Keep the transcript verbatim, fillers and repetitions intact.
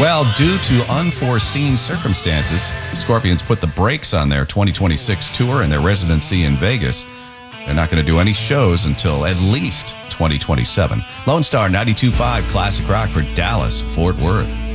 Well, due to unforeseen circumstances, Scorpions put the brakes on their twenty twenty-six tour and their residency in Vegas. They're not going to do any shows until at least twenty twenty-seven. Lone Star ninety-two point five Classic Rock for Dallas, Fort Worth.